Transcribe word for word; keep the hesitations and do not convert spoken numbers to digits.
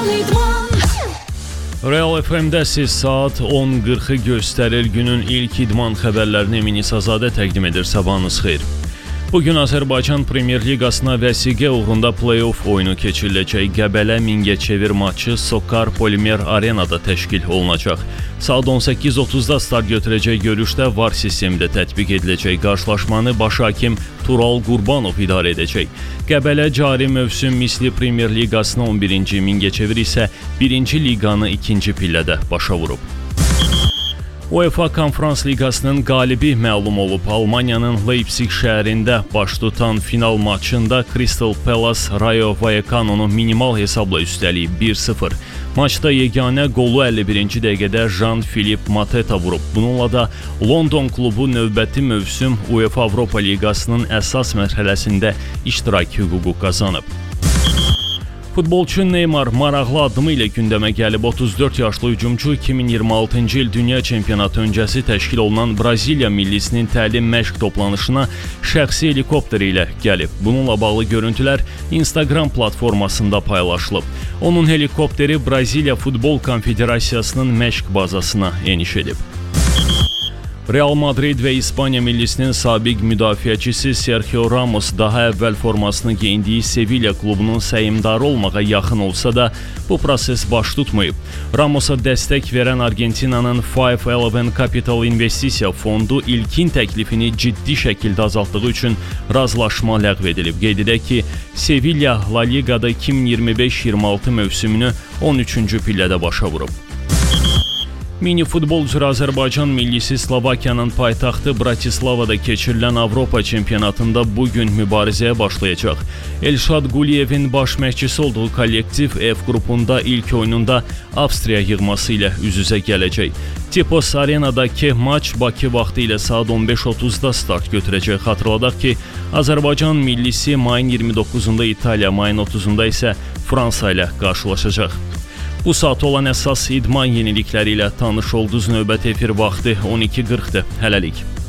Real F M'də siz saat on qırxı göstərir. Günün ilk idman xəbərlərini Minisazadə təqdim edir. Sabahınız xeyir. Bugün Azərbaycan Premyer Liqasına vəsiqə uğrunda play-off oyunu keçiriləcək. Qəbələ Mingəçevir maçı Sokar Polimer Arenada təşkil olunacaq. Saat on səkkiz otuzda start götürəcək görüşdə var sistemdə tətbiq ediləcək. Qarşılaşmanı baş hakim Tural Qurbanov idarə edəcək. Qəbələ cari mövsüm misli Premyer Liqasına on birinci, Mingəçevir isə birinci liqanı ikinci pillədə başa vurub. UEFA Konferans Liqasının qalibi məlum olub. Almaniyanın Leipzig şəhərində baş tutan final maçında Crystal Palace Rayo Vallecano'nu minimal hesabla üstəliyib bir sıfır. Maçda yeganə qolu əlli birinci dəqiqədə Jean-Philippe Mateta vurub. Bununla da London klubu növbəti mövsüm UEFA Avropa Liqasının əsas mərhələsində iştirak hüququ qazanıb. Futbolçu Neymar maraqlı addımı ilə gündəmə gəlib. otuz dörd yaşlı hücumçu iki min iyirmi altıncı il Dünya Çempionatı öncəsi təşkil olunan Braziliya millisinin təlim məşq toplanışına şəxsi helikopter ilə gəlib. Bununla bağlı görüntülər Instagram platformasında paylaşılıb. Onun helikopteri Braziliya Futbol Konfederasiyasının məşq bazasına eniş edib. Real Madrid və İspaniya millisinin sabiq müdafiəçisi Sergio Ramos daha əvvəl formasını geyindiyi Sevilla klubunun səyimdarı olmağa yaxın olsa da, bu proses baş tutmayıb. Ramos'a dəstək verən Argentinanın beş on Capital investisiya fondu ilkin təklifini ciddi şəkildə azaltdığı üçün razılaşma ləğv edilib. Qeyd edək ki, Sevilla La Ligada iki min iyirmi beş iyirmi altı mövsümünü on üçüncü pillədə başa vurub. Mini futbol üzrə Azərbaycan millisi Slovakiyanın paytaxtı Bratislavada keçirilən Avropa çempionatında bugün mübarizəyə başlayacaq. Elşad Quliyevin baş məşqçisi olduğu kollektiv F qrupunda ilk oyununda Avstriya yığması ilə üz-üzə gələcək. Tipos Arenadakı maç Bakı vaxtı ilə saat on beş otuzda start götürəcək. Xatırladaq ki, Azərbaycan millisi mayın iyirmi doqquzunda İtaliya, mayın otuzunda isə Fransa ilə qarşılaşacaq. Bu saat olan əsas idman yenilikləri ilə tanış oldunuz. Növbəti efir vaxtı on iki qırxdır. Hələlik.